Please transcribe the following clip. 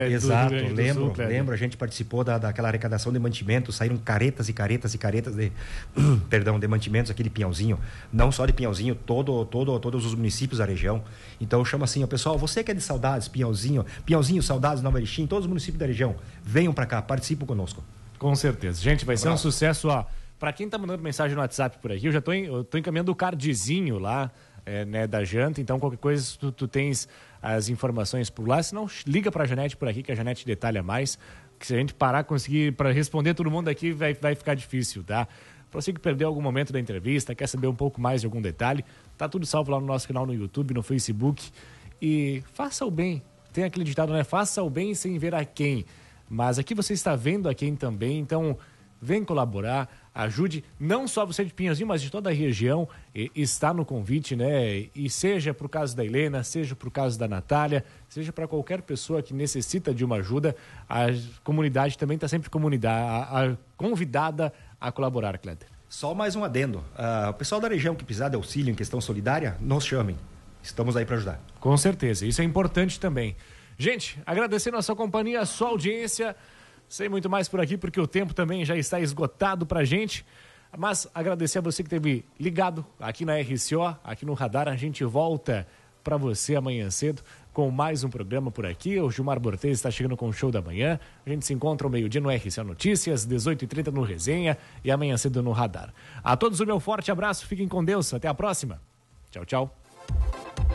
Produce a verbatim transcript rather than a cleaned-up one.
Exato, lembro, Sul, lembro, a gente participou da, daquela arrecadação de mantimentos, saíram caretas e caretas e caretas de, perdão, de mantimentos, aquele Pinhalzinho, não só de Pinhalzinho, todo, todo, todos os municípios da região. Então eu chamo assim, ó, pessoal, você que é de Saudades, Pinhalzinho, Pinhalzinho, Saudades, Nova Erechim, todos os municípios da região, venham para cá, participem conosco. Com certeza. Gente, vai um ser um sucesso, ó. Para quem tá mandando mensagem no WhatsApp por aqui, eu já tô, em, eu tô encaminhando o cardzinho lá, é, né, da janta, então qualquer coisa tu, tu tens as informações por lá, senão liga pra Janete por aqui, que a Janete detalha mais, que se a gente parar, conseguir para responder todo mundo aqui, vai, vai ficar difícil, tá? Pra você que perdeu algum momento da entrevista, quer saber um pouco mais de algum detalhe, tá tudo salvo lá no nosso canal no YouTube, no Facebook, e faça o bem, tem aquele ditado, né? Faça o bem sem ver a quem, mas aqui você está vendo a quem também, então vem colaborar, ajude, não só você de Pinhalzinho, mas de toda a região, e, está no convite, né? E seja pro caso da Helena, seja pro caso da Natália, seja para qualquer pessoa que necessita de uma ajuda, a comunidade também está sempre comunidade, a, a convidada a colaborar, Cléder. Só mais um adendo. Uh, o pessoal da região que precisar de auxílio em questão solidária, nos chamem. Estamos aí para ajudar. Com certeza, isso é importante também. Gente, agradecendo a sua companhia, a sua audiência. Sem muito mais por aqui, porque o tempo também já está esgotado pra gente. Mas agradecer a você que esteve ligado aqui na R C O, aqui no Radar. A gente volta para você amanhã cedo com mais um programa por aqui. O Gilmar Bortez está chegando com o Show da Manhã. A gente se encontra ao meio-dia no R C O Notícias, dezoito e trinta no Resenha e amanhã cedo no Radar. A todos o meu forte abraço, fiquem com Deus. Até a próxima. Tchau, tchau.